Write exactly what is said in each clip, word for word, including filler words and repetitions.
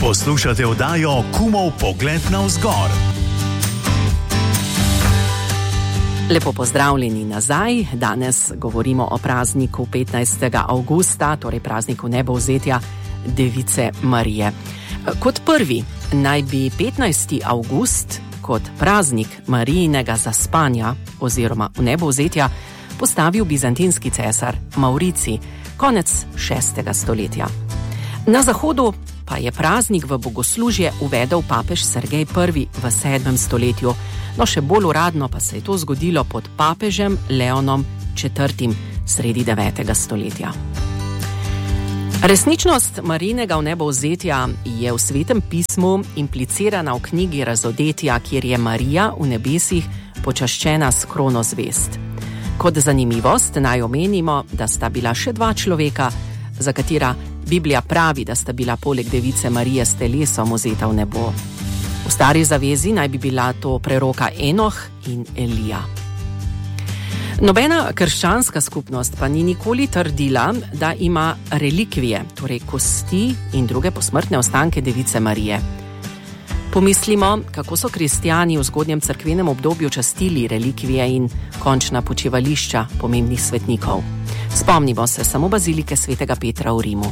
Poslušate oddajo Kumov pogled navzgor. Lepo pozdravljeni nazaj. Danes govorimo o prazniku petnajstega avgusta, torej prazniku nebovzetja Device Marije. Kot prvi naj bi petnajsti avgust kot praznik Marijinega zaspanja oziroma nebovzetja postavil bizantinski cesar Mauricij konec šestega stoletja. Na zahodu pa je praznik v bogoslužje uvedel papež Sergej prvi v sedmem stoletju, no še bolj uradno pa se je to zgodilo pod papežem Leonom četrtim sredi devetega stoletja. Resničnost Marijinega vnebovzetja je v Svetem pismu implicirana v knjigi Razodetja, kjer je Marija v nebesih počaščena s krono zvezd. Kot zanimivost naj omenimo, da sta bila še dva človeka, za katera Biblija pravi, da sta bila poleg Device Marije s telesom vzeta v nebo. V stari zavezi naj bi bila to preroka Enoh in Elija. Nobena krščanska skupnost pa ni nikoli trdila, da ima relikvije, torej kosti in druge posmrtne ostanke Device Marije. Pomislimo, kako so kristjani v zgodnjem cerkvenem obdobju častili relikvije in končna počivališča pomembnih svetnikov. Spomnimo se samo bazilike svetega Petra v Rimu.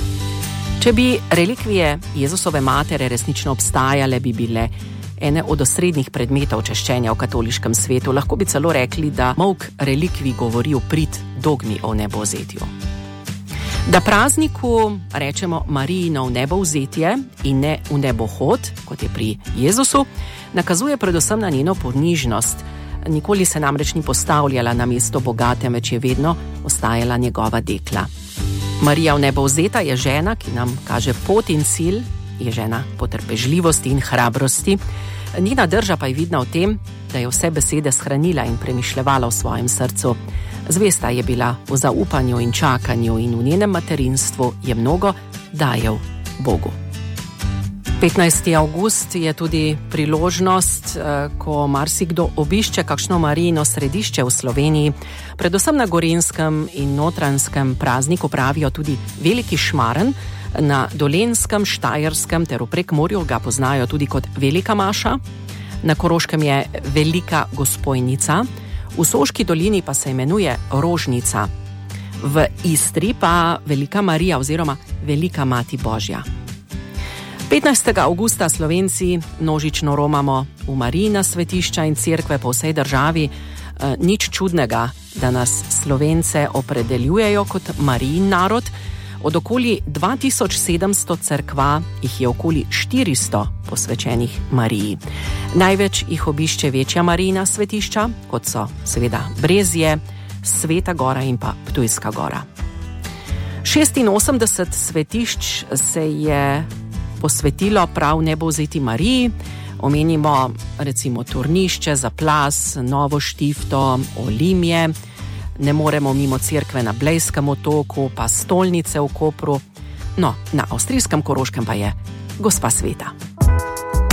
Če bi relikvije Jezusove matere resnično obstajale, bi bile ene od osrednjih predmetov češčenja v katoliškem svetu. Lahko bi celo rekli, da molk relikvij govori v prid dogmi o nebovzetju. Da prazniku rečemo Marijino nebovzetje in ne v nebohod, kot je pri Jezusu, nakazuje predvsem na njeno ponižnost. Nikoli se namreč ni postavljala na mesto Boga, temveč je vedno ostajala njegova dekla. Marija vnebovzeta je žena, ki nam kaže pot in cilj, je žena potrpežljivosti in hrabrosti. Njena drža pa je vidna v tem, da je vse besede shranila in premišljevala v svojem srcu. Zvesta je bila v zaupanju in čakanju in v njenem materinstvu je mnogo dajal Bogu. petnajsti avgust je tudi priložnost, ko marsikdo obišče kakšno Marijino središče v Sloveniji. Predvsem na Gorenjskem in Notranjskem prazniku pravijo tudi Veliki Šmaren, na Dolenjskem, Štajerskem ter v Prekmurju ga poznajo tudi kot Velika Maša, na Koroškem je Velika Gospojnica, v Soški dolini pa se imenuje Rožnica, v Istri pa Velika Marija oziroma Velika Mati Božja. petnajstega avgusta Slovenci množično romamo v Marijina svetišča in cerkve po vsej državi. E, nič čudnega, da nas Slovence opredeljujejo kot Marijin narod. Od okoli dva tisoč sedemsto cerkva jih je okoli štiristo posvečenih Mariji. Največ jih obišče večja Marijina svetišča, kot so seveda Brezje, Sveta Gora in pa Ptujska Gora. šestinosemdeset svetišč se je posvetilo prav nebovzeti Mariji. Omenimo recimo Turnišče, Zaplas, Novo Štifto, Olimje. Ne moremo mimo cerkve na Blejskem otoku, pa stolnice v Kopru. No, na avstrijskem Koroškem pa je Gospa Sveta.